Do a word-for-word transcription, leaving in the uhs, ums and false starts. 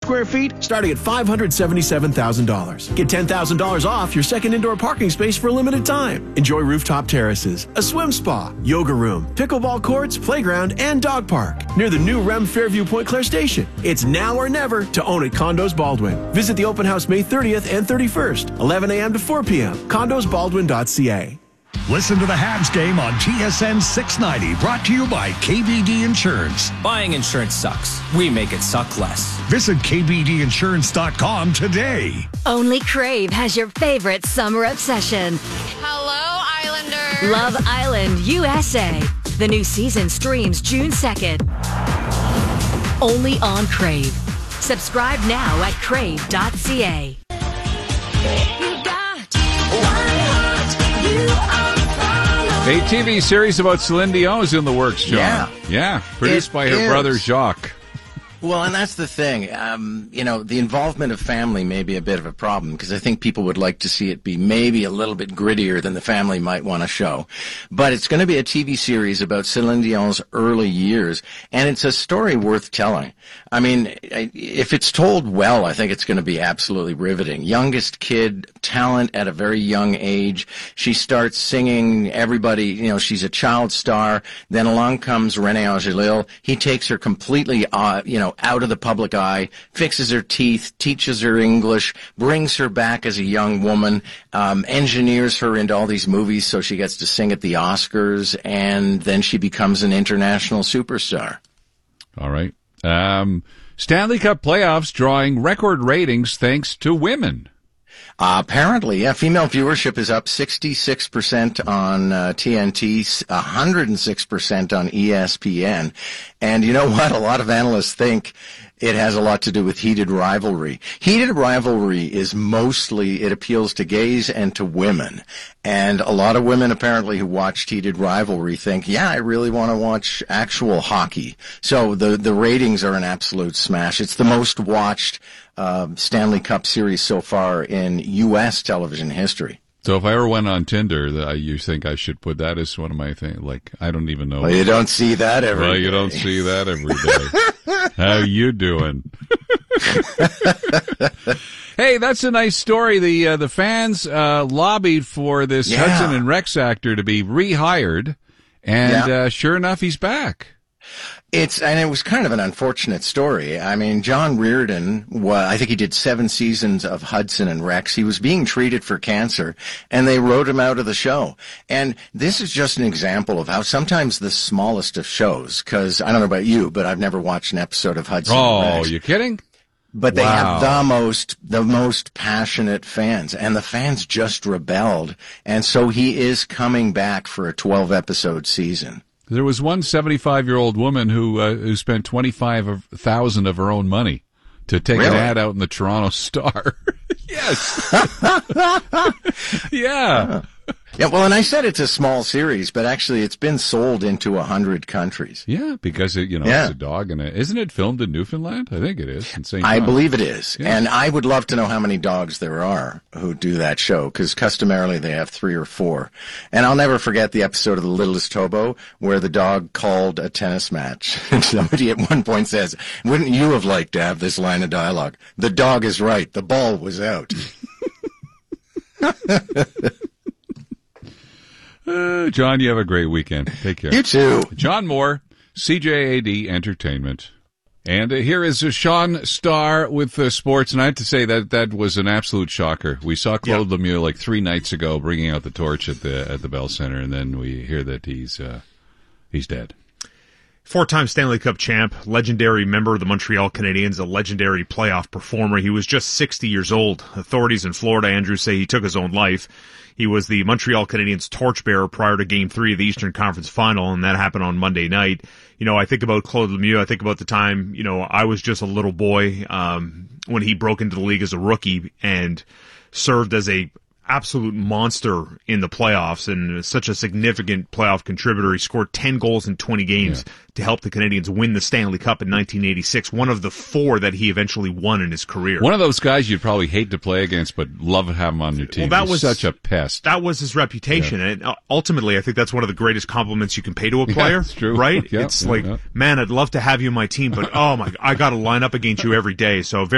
square feet starting at five hundred seventy-seven thousand dollars. Get ten thousand dollars off your second indoor parking space for a limited time. Enjoy rooftop terraces, a swim spa, yoga room, pickleball courts, playground, and dog park near the new R E M Fairview Point Claire Station. It's now or never to own at Condos Baldwin. Visit the open house May thirtieth and thirty-first, eleven a.m. to four p.m. condos baldwin dot c a. Listen to the Habs game on T S N six ninety, brought to you by K B D Insurance. Buying insurance sucks. We make it suck less. Visit k b d insurance dot com today. Only Crave has your favorite summer obsession. Hello, Islanders. Love Island, U S A. The new season streams June second. Only on Crave. Subscribe now at crave dot c a. A T V series about Celine Dion is in the works, John. Yeah. Yeah, produced It by her is. brother Jacques. Well, and that's the thing. Um, you know, the involvement of family may be a bit of a problem because I think people would like to see it be maybe a little bit grittier than the family might want to show. But it's going to be a T V series about Celine Dion's early years, and it's a story worth telling. I mean, if it's told well, I think it's going to be absolutely riveting. Youngest kid, talent at a very young age. She starts singing. Everybody, you know, she's a child star. Then along comes René Angélil. He takes her completely, uh, you know, out of the public eye, fixes her teeth, teaches her English, brings her back as a young woman, um, engineers her into all these movies so she gets to sing at the Oscars, and then she becomes an international superstar. All right. Um, Stanley Cup playoffs drawing record ratings thanks to women. Uh, apparently, yeah, female viewership is up sixty-six percent on uh, T N T, one hundred six percent on E S P N. And you know what? A lot of analysts think it has a lot to do with heated rivalry. Heated rivalry is mostly, it appeals to gays and to women. And a lot of women apparently who watched heated rivalry think, yeah, I really want to watch actual hockey. So the, the ratings are an absolute smash. It's the most watched uh, Stanley Cup series so far in U S television history. So if I ever went on Tinder, the, you think I should put that as one of my things? Like, I don't even know. Well, you don't see that every well, day. you don't see that every day. How you doing? Hey, that's a nice story. The uh, the fans uh, lobbied for this Yeah. Hudson and Rex actor to be rehired, and Yeah. uh, sure enough, he's back. It's, and it was kind of an unfortunate story. I mean, John Reardon, well, I think he did seven seasons of Hudson and Rex. He was being treated for cancer, and they wrote him out of the show. And this is just an example of how sometimes the smallest of shows, because I don't know about you, but I've never watched an episode of Hudson Oh, and Rex. you kidding? But they Wow. have the most, the most passionate fans, and the fans just rebelled. And so he is coming back for a twelve episode season. There was one seventy-five-year-old woman who uh, who spent twenty-five thousand of her own money to take Really? an ad out in the Toronto Star. Yes. Yeah. Yeah, well, and I said it's a small series, but actually it's been sold into a hundred countries. Yeah, because it, you know, Yeah. it's a dog, and isn't it filmed in Newfoundland? I think it is. In Saint I John. believe it is. Yeah. And I would love to know how many dogs there are who do that show, because customarily they have three or four. And I'll never forget the episode of The Littlest Hobo where the dog called a tennis match. And somebody at one point says, wouldn't you have liked to have this line of dialogue? The dog is right. The ball was out. Uh, John, you have a great weekend. Take care. You too. John Moore, C J A D Entertainment. And uh, here is uh, Sean Starr with uh, sports. And I have to say that that was an absolute shocker. We saw Claude Lemieux like three nights ago bringing out the torch at the at the Bell Center, and then we hear that he's uh, he's dead. Four-time Stanley Cup champ, legendary member of the Montreal Canadiens, a legendary playoff performer. He was just sixty years old. Authorities in Florida, Andrew, say he took his own life. He was the Montreal Canadiens torchbearer prior to Game three of the Eastern Conference Final, and that happened on Monday night. You know, I think about Claude Lemieux. I think about the time, you know, I was just a little boy um, when he broke into the league as a rookie and served as a absolute monster in the playoffs and such a significant playoff contributor. He scored ten goals in twenty games yeah. to help the Canadiens win the Stanley Cup in nineteen eighty-six, one of the four that he eventually won in his career. One of those guys you'd probably hate to play against, but love to have him on your team. Well, that He's was such a pest. That was his reputation. Yeah. And ultimately, I think that's one of the greatest compliments you can pay to a player. Yeah, it's true. Right? Yeah, it's yeah, like, yeah. man, I'd love to have you on my team, but oh my, I got to line up against you every day. So very